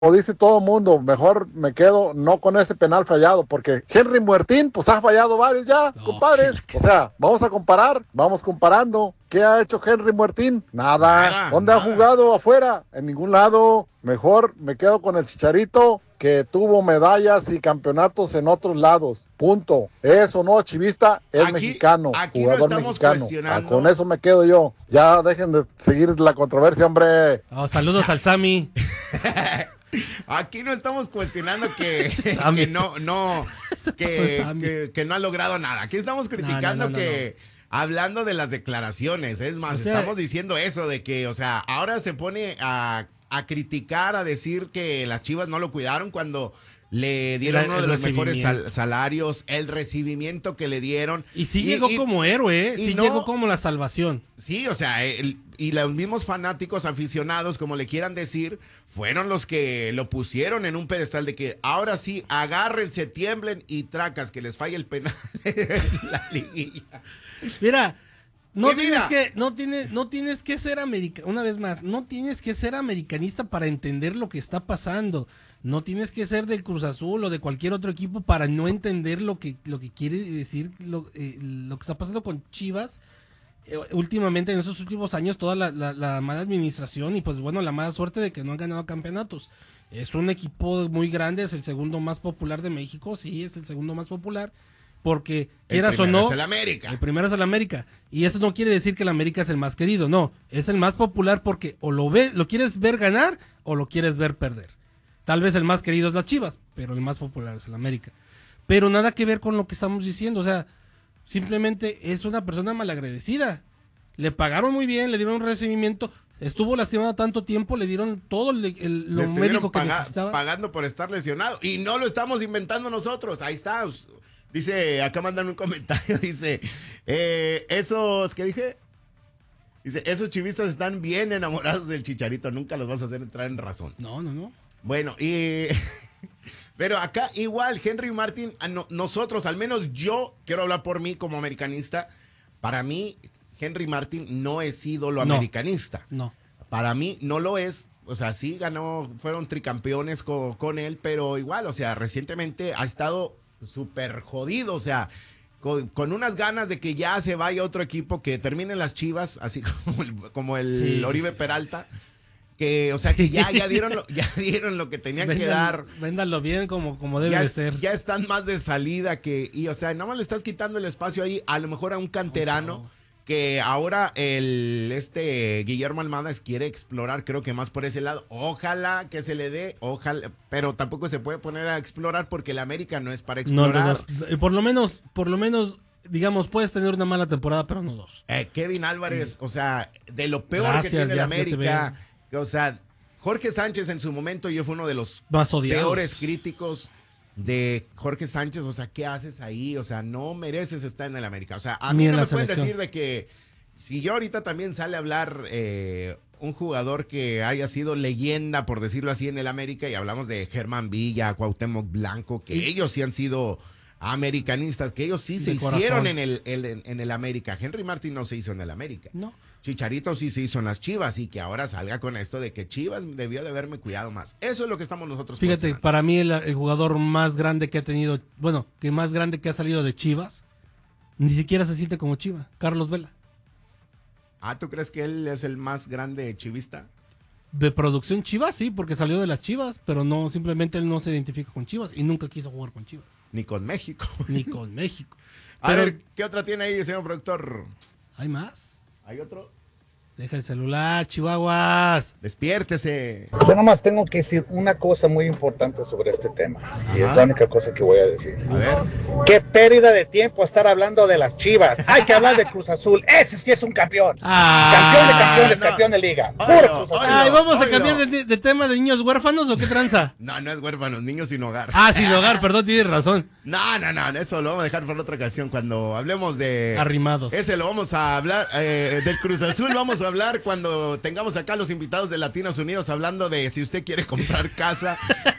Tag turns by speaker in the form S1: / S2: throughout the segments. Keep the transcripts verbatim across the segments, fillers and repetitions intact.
S1: o dice todo el mundo, mejor me quedo no con ese penal fallado, porque Henry Martín, pues ha fallado varios ya,
S2: No,
S1: compadres.
S2: ¿qué- qué-
S1: O sea, vamos a comparar, vamos comparando. ¿Qué ha hecho Henry Martín? Nada.
S3: Nada,
S1: ¿Dónde
S3: nada.
S1: ha jugado afuera? En ningún lado. Mejor me quedo con el Chicharito, que tuvo medallas y campeonatos en otros lados. Punto. Eso no, chivista, es
S3: Aquí-
S1: mexicano,
S3: aquí no
S1: jugador
S3: estamos
S1: mexicano.
S3: cuestionando.
S1: Ah, con eso me quedo yo. Ya dejen de seguir la controversia, hombre.
S2: Oh, saludos al Sammy.
S3: Aquí no estamos cuestionando que,
S2: Sammy.
S3: que no, no,
S2: Se pasó
S3: que,
S2: el Sammy.
S3: que- que no ha logrado nada. Aquí estamos criticando
S2: no, no, no,
S3: que, hablando de las declaraciones, es más,
S2: O sea,
S3: estamos diciendo eso de que, o sea, ahora se pone a, a criticar, a decir que las Chivas no lo cuidaron cuando le dieron
S2: El-
S3: uno de
S2: el
S3: los mejores
S2: recibimiento.
S3: sal- salarios, el recibimiento que le dieron.
S2: Y sí llegó
S3: y-
S2: como héroe, ¿eh?
S3: y
S2: Sí
S3: no-
S2: llegó como la salvación.
S3: Sí, o sea, el- y los mismos fanáticos aficionados, como le quieran decir, fueron los que lo pusieron en un pedestal de que ahora sí, agárrense, tiemblen y tracas, que les falle el penal en la liguilla.
S2: Mira, no
S3: Y
S2: tienes
S3: mira.
S2: que, no tienes, no tienes que ser america, una vez más, no tienes que ser americanista para entender lo que está pasando. No tienes que ser del Cruz Azul o de cualquier otro equipo para no entender lo que, lo que quiere decir lo, eh, lo que está pasando con Chivas. Eh, últimamente, en esos últimos años, toda la, la- la mala administración y pues bueno, la mala suerte de que no han ganado campeonatos. Es un equipo muy grande, es el segundo más popular de México, sí, es el segundo más popular, porque quieras o
S3: primero
S2: no,
S3: es el América.
S2: el primero es el América. Y eso no quiere decir que el América es el más querido, no, es el más popular porque o lo ve, lo quieres ver ganar o lo quieres ver perder. Tal vez el más querido es las Chivas, pero el más popular es el América. Pero nada que ver con lo que estamos diciendo, o sea, simplemente es una persona malagradecida. Le pagaron muy bien, le dieron un recibimiento, estuvo lastimado tanto tiempo, le dieron todo el, el-
S3: Le
S2: lo
S3: estuvieron
S2: médico que
S3: paga-
S2: necesitaba.
S3: pagando por estar lesionado. Y no lo estamos inventando nosotros. Ahí está. Dice, acá mandan un comentario, dice, eh, esos, ¿qué dije? Dice, esos chivistas están bien enamorados del Chicharito, nunca los vas a hacer entrar en razón.
S2: No, no, no.
S3: Bueno, y... Pero acá igual, Henry Martin, a no- nosotros, al menos yo, quiero hablar por mí como americanista, para mí, Henry Martin no es ídolo
S2: No.
S3: americanista.
S2: No.
S3: Para mí no lo es. O sea, sí ganó, fueron tricampeones co- con, él, pero igual, o sea, recientemente ha estado súper jodido, o sea, con, con unas ganas de que ya se vaya otro equipo, que terminen las Chivas, así como el, como el
S2: Sí, sí,
S3: Oribe
S2: sí, sí.
S3: Peralta, que, o sea, que ya, ya, dieron lo, ya dieron lo que tenían que
S2: Véndan-
S3: dar.
S2: véndanlo bien como, como debe
S3: Ya,
S2: de
S3: es-
S2: ser.
S3: ya están más de salida que, y o sea, nada más le estás quitando el espacio ahí, a lo mejor a un canterano,
S2: chavo.
S3: que ahora el este Guillermo Almada quiere explorar, creo que más por ese lado. Ojalá que se le dé, ojalá, pero tampoco se puede poner a explorar porque el América no es para
S2: No,
S3: explorar.
S2: no, no. Eh, Por lo menos, por lo menos, digamos, puedes tener una mala temporada, pero no dos.
S3: Eh, Kevin Álvarez, o sea, de lo peor
S2: Gracias,
S3: que tiene el
S2: ya- ya te
S3: América, o sea, Jorge Sánchez en su momento yo fue uno de los
S2: Más odiados.
S3: peores críticos de Jorge Sánchez, o sea, ¿qué haces ahí? O sea, no mereces estar en el América. O sea, a
S2: Ni
S3: mí
S2: en
S3: no
S2: la
S3: me pueden
S2: selección.
S3: decir de que si yo ahorita también sale a hablar eh, un jugador que haya sido leyenda, por decirlo así, en el América, y hablamos de Germán Villa, Cuauhtémoc Blanco, que
S2: Y-
S3: ellos sí han sido americanistas, que ellos sí se
S2: De
S3: hicieron
S2: corazón.
S3: en el, el- en, en el América. Henry Martin no se hizo en el América.
S2: No.
S3: Chicharito sí se hizo en las Chivas y que ahora salga con esto de que Chivas debió de haberme cuidado más. Eso es lo que estamos nosotros
S2: Fíjate,
S3: cuestionando.
S2: para mí el, el jugador más grande que ha tenido, bueno, que más grande que ha salido de Chivas, ni siquiera se siente como Chiva, Carlos Vela.
S3: Ah, ¿tú crees que él es el más grande chivista?
S2: De producción Chivas, sí, porque salió de las Chivas, pero no, simplemente él no se identifica con Chivas y nunca quiso jugar con Chivas,
S3: Ni con México.
S2: ni con México.
S3: A
S2: Pero
S3: ver, ¿qué otra tiene ahí, señor productor?
S2: hay más.
S3: ¿Hay otro?
S2: Deja el celular, Chihuahuas.
S3: Despiértese.
S4: Yo nomás tengo que decir una cosa muy importante sobre este tema. Y es
S3: Ajá.
S4: la única cosa que voy a decir.
S3: A ver.
S4: Qué pérdida de tiempo estar hablando de las Chivas. Hay que hablar de Cruz Azul. Ese sí es un campeón.
S2: Ah,
S4: Campeón de campeones,
S3: no.
S4: campeón de liga.
S3: Oilo,
S4: Puro Cruz Azul.
S3: oilo.
S2: Ay, ¿vamos a
S3: Oilo.
S2: cambiar de, de tema de niños huérfanos o qué tranza?
S3: No, no es huérfanos, niños sin hogar.
S2: Ah, sin hogar, perdón, tienes razón.
S3: No, no, no, eso lo vamos a dejar para otra ocasión cuando hablemos de...
S2: Arrimados.
S3: Ese lo vamos a hablar, eh, del Cruz Azul vamos a hablar cuando tengamos acá los invitados de Latinos Unidos hablando de si usted quiere comprar casa,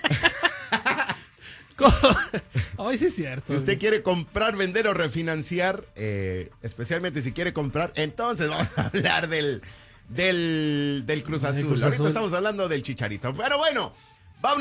S2: Ay, sí es cierto.
S3: si usted quiere comprar, vender o refinanciar, eh, especialmente si quiere comprar, entonces vamos a hablar del, del, del Cruz
S2: Del
S3: Azul.
S2: Cruz
S3: Ahorita
S2: Azul.
S3: estamos hablando del Chicharito, pero bueno...